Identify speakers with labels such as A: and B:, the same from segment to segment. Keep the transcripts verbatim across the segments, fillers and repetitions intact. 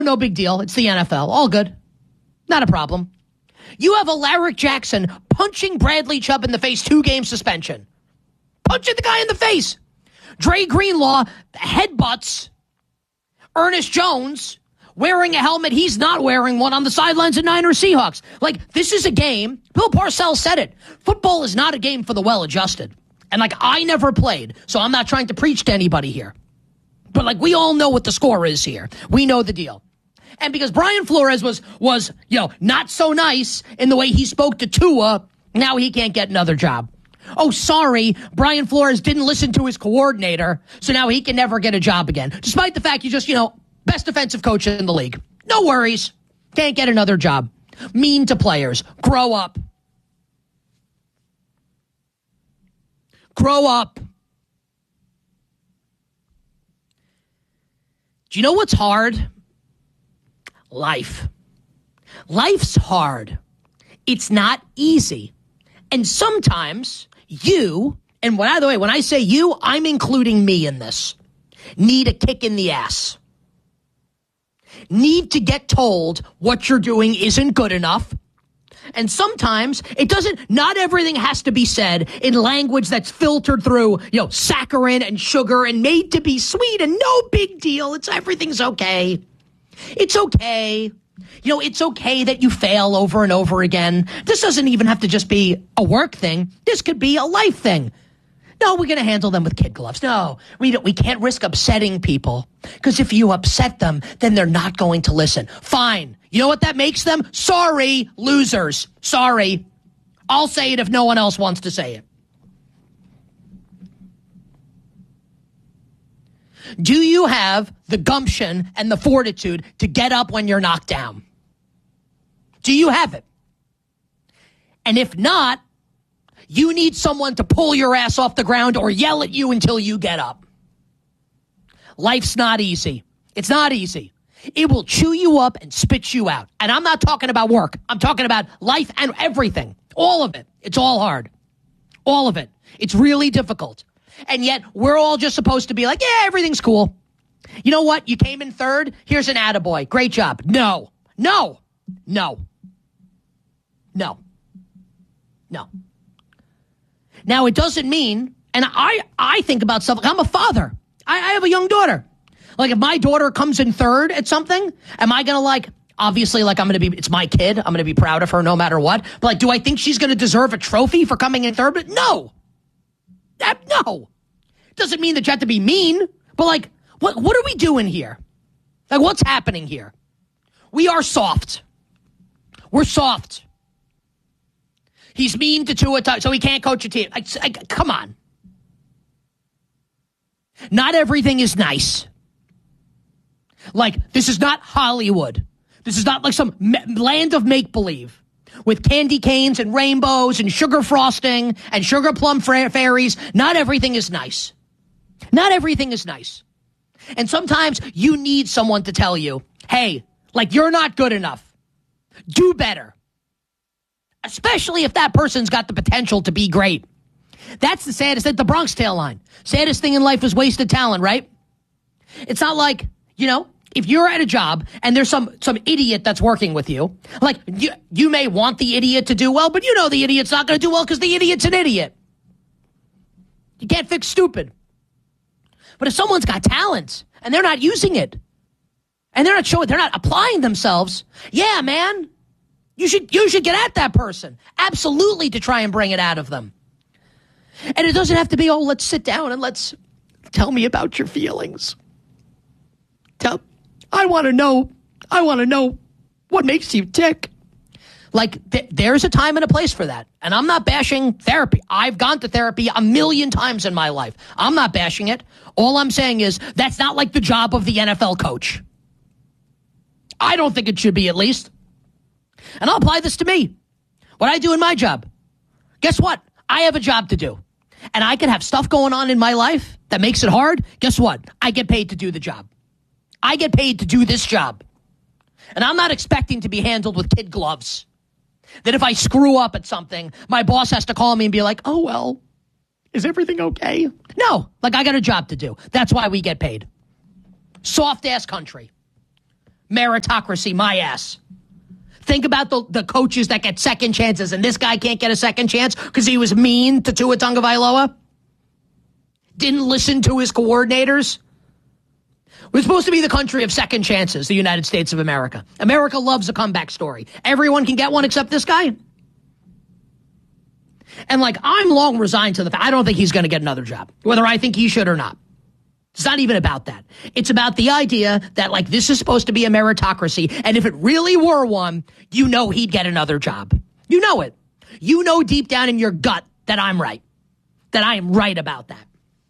A: no big deal. It's the N F L. All good. Not a problem. You have Alaric Jackson punching Bradley Chubb in the face, two-game suspension. Punching the guy in the face. Dre Greenlaw headbutts Ernest Jones wearing a helmet. He's not wearing one on the sidelines of Niners Seahawks. Like, this is a game. Bill Parcells said it. Football is not a game for the well-adjusted. And, like, I never played, so I'm not trying to preach to anybody here. But, like, we all know what the score is here. We know the deal. And because Brian Flores was, was, you know, not so nice in the way he spoke to Tua, now he can't get another job. Oh, sorry, Brian Flores didn't listen to his coordinator, so now he can never get a job again. Despite the fact he's just, you know, best defensive coach in the league. No worries. Can't get another job. Mean to players. Grow up. Grow up. Do you know what's hard? Life. Life's hard. It's not easy. And sometimes you, and by the way, when I say you, I'm including me in this, need a kick in the ass. Need to get told what you're doing isn't good enough. And sometimes it doesn't, not everything has to be said in language that's filtered through, you know, saccharin and sugar and made to be sweet and no big deal. It's everything's okay. It's okay. You know, it's okay that you fail over and over again. This doesn't even have to just be a work thing. This could be a life thing. No, we're going to handle them with kid gloves. No, we don't, we can't risk upsetting people because if you upset them, then they're not going to listen. Fine. You know what that makes them? Sorry, losers. Sorry. I'll say it if no one else wants to say it. Do you have the gumption and the fortitude to get up when you're knocked down? Do you have it? And if not, you need someone to pull your ass off the ground or yell at you until you get up. Life's not easy. It's not easy. It will chew you up and spit you out. And I'm not talking about work. I'm talking about life and everything. All of it. It's all hard. All of it. It's really difficult. And yet we're all just supposed to be like, yeah, everything's cool. You know what? You came in third. Here's an attaboy. Great job. No. No. No. No. No. Now, it doesn't mean, and I, I think about stuff, like I'm a father. I, I have a young daughter. Like, if my daughter comes in third at something, am I going to, like, obviously, like, I'm going to be, it's my kid. I'm going to be proud of her no matter what. But, like, do I think she's going to deserve a trophy for coming in third? But no. That, no. Doesn't mean that you have to be mean. But, like, what, what are we doing here? Like, what's happening here? We are soft. We're soft. He's mean to Tua, so he can't coach a team. I, I, come on. Not everything is nice. Like, this is not Hollywood. This is not like some me- land of make-believe with candy canes and rainbows and sugar frosting and sugar plum fra- fairies. Not everything is nice. Not everything is nice. And sometimes you need someone to tell you, hey, like, you're not good enough. Do better. Especially if that person's got the potential to be great. That's the saddest, the Bronx Tale line. Saddest thing in life is wasted talent, right? It's not like, you know, if you're at a job and there's some some idiot that's working with you, like, you, you may want the idiot to do well, but you know the idiot's not going to do well because the idiot's an idiot. You can't fix stupid. But if someone's got talent and they're not using it, and they're not showing, they're not applying themselves, yeah, man, you should you should get at that person. Absolutely, to try and bring it out of them. And it doesn't have to be, oh, let's sit down and let's tell me about your feelings. Tell, I want to know, I want to know what makes you tick. Like, th- there's a time and a place for that. And I'm not bashing therapy. I've gone to therapy a million times in my life. I'm not bashing it. All I'm saying is that's not like the job of the N F L coach. I don't think it should be, at least. And I'll apply this to me. What I do in my job. Guess what? I have a job to do. And I can have stuff going on in my life that makes it hard. Guess what? I get paid to do the job. I get paid to do this job. And I'm not expecting to be handled with kid gloves. That if I screw up at something, my boss has to call me and be like, oh, well, is everything okay? No, like, I got a job to do. That's why we get paid. Soft-ass country. Meritocracy, my ass. Think about the, the coaches that get second chances, and this guy can't get a second chance because he was mean to Tua Tagovailoa? Didn't listen to his coordinators? We're supposed to be the country of second chances, the United States of America. America loves a comeback story. Everyone can get one except this guy? And, like, I'm long resigned to the fact I don't think he's going to get another job, whether I think he should or not. It's not even about that. It's about the idea that, like, this is supposed to be a meritocracy, and if it really were one, you know he'd get another job. You know it. You know deep down in your gut that I'm right, that I am right about that.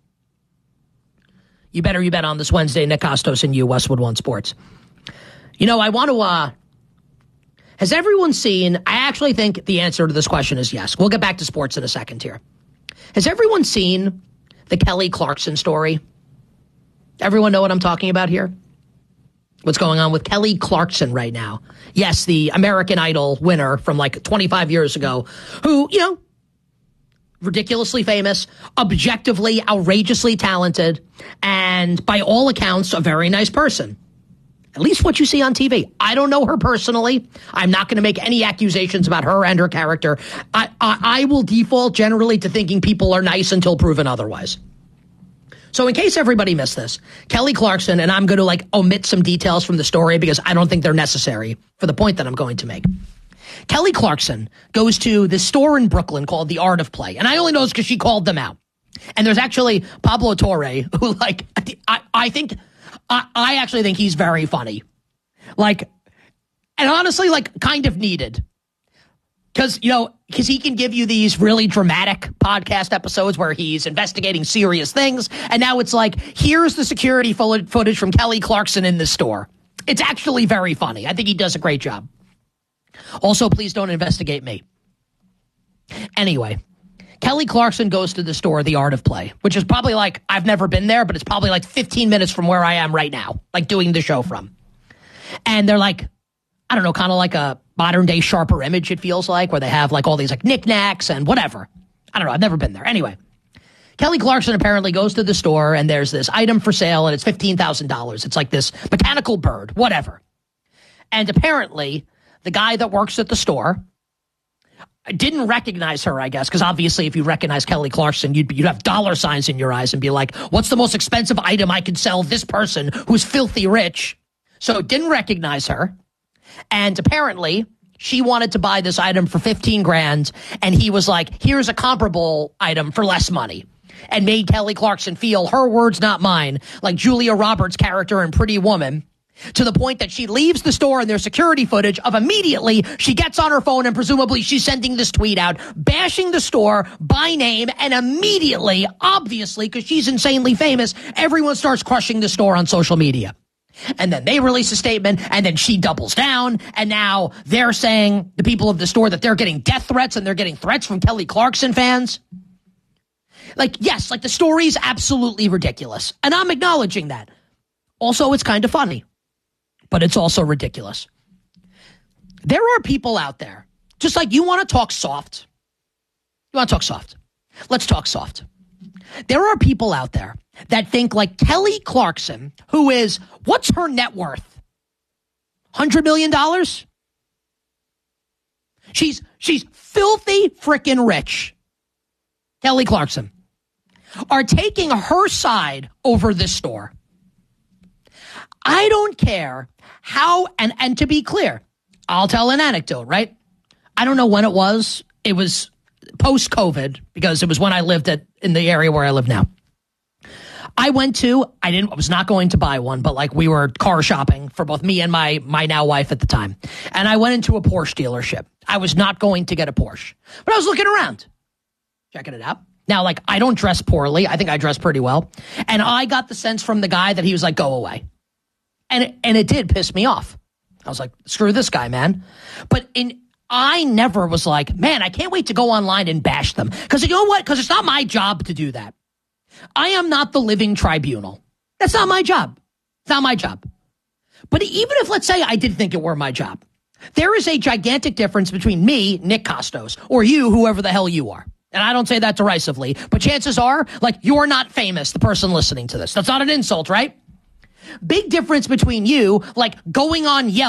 A: You better you bet on this Wednesday, Nick Kostos and you, Westwood One Sports. You know, I want to, uh, has everyone seen, I actually think the answer to this question is yes. We'll get back to sports in a second here. Has everyone seen the Kelly Clarkson story? Everyone know what I'm talking about here? What's going on with Kelly Clarkson right now? Yes, the American Idol winner from like twenty-five years ago, who, you know, ridiculously famous, objectively, outrageously talented, and by all accounts, a very nice person. At least what you see on T V. I don't know her personally. I'm not going to make any accusations about her and her character. I, I, I will default generally to thinking people are nice until proven otherwise. So in case everybody missed this, Kelly Clarkson, and I'm going to like omit some details from the story because I don't think they're necessary for the point that I'm going to make. Kelly Clarkson goes to this store in Brooklyn called The Art of Play. And I only know this because she called them out. And there's actually Pablo Torre, who like, I, I think, I, I actually think he's very funny. Like, and honestly, like kind of needed. Because, you know, because he can give you these really dramatic podcast episodes where he's investigating serious things. And now it's like, here's the security footage from Kelly Clarkson in the store. It's actually very funny. I think he does a great job. Also, please don't investigate me. Anyway, Kelly Clarkson goes to the store, The Art of Play, which is probably like, I've never been there, but it's probably like fifteen minutes from where I am right now, like doing the show from. And they're like, I don't know, kind of like a modern day Sharper Image, it feels like, where they have like all these like knickknacks and whatever. I don't know. I've never been there. Anyway, Kelly Clarkson apparently goes to the store and there's this item for sale and it's fifteen thousand dollars. It's like this mechanical bird, whatever. And apparently the guy that works at the store didn't recognize her, I guess, because obviously if you recognize Kelly Clarkson, you'd, you'd have dollar signs in your eyes and be like, what's the most expensive item I could sell this person who's filthy rich? So didn't recognize her. And apparently she wanted to buy this item for fifteen grand. And he was like, here's a comparable item for less money. And made Kelly Clarkson feel, her words, not mine, like Julia Roberts' character in Pretty Woman, to the point that she leaves the store and there's security footage of immediately she gets on her phone and presumably she's sending this tweet out, bashing the store by name, and immediately, obviously, because she's insanely famous, everyone starts crushing the store on social media. And then they release a statement, and then she doubles down, and now they're saying, the people of the store, that they're getting death threats and they're getting threats from Kelly Clarkson fans. Like, yes, like the story's absolutely ridiculous, and I'm acknowledging that. Also, it's kind of funny, but it's also ridiculous. There are people out there, just like you want to talk soft. You want to talk soft. Let's talk soft. There are people out there that think like Kelly Clarkson, who is, what's her net worth? one hundred million dollars? She's, she's filthy freaking rich. Kelly Clarkson. Are taking her side over this store. I don't care how, and, and to be clear, I'll tell an anecdote, right? I don't know when it was. It was post-COVID because it was when I lived at in the area where I live now. I went to, I didn't, I was not going to buy one, but like we were car shopping for both me and my, my now wife at the time. And I went into a Porsche dealership. I was not going to get a Porsche, but I was looking around, checking it out. Now, like, I don't dress poorly. I think I dress pretty well. And I got the sense from the guy that he was like, go away. And it, and it did piss me off. I was like, screw this guy, man. But in, I never was like, man, I can't wait to go online and bash them. Because you know what? Because it's not my job to do that. I am not the living tribunal. That's not my job. It's not my job. But even if, let's say, I did think it were my job, there is a gigantic difference between me, Nick Kostos, or you, whoever the hell you are. And I don't say that derisively, but chances are, like, you're not famous, the person listening to this. That's not an insult, right? Big difference between you, like going on Yelp